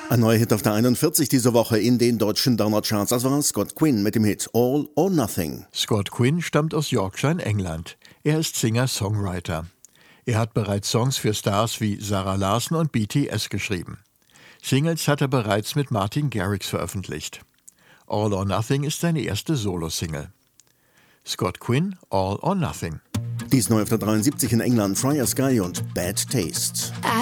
Ein neuer Hit auf der 41 diese Woche in den deutschen Downer-Charts. Das war Scott Quinn mit dem Hit All or Nothing. Scott Quinn stammt aus Yorkshire in England. Er ist Singer-Songwriter. Er hat bereits Songs für Stars wie Sarah Larson und BTS geschrieben. Singles hat er bereits mit Martin Garrix veröffentlicht. All or Nothing ist seine erste Solo-Single. Scott Quinn, All or Nothing. Dies neu auf der 73 in England, Fryer Sky und Bad Taste.